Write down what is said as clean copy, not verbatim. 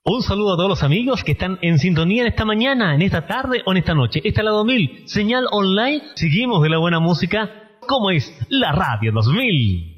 Un saludo a todos los amigos que están en sintonía en esta mañana, en esta tarde o en esta noche. Esta es la 2000, señal online. Seguimos de la buena música, como es la Radio 2000.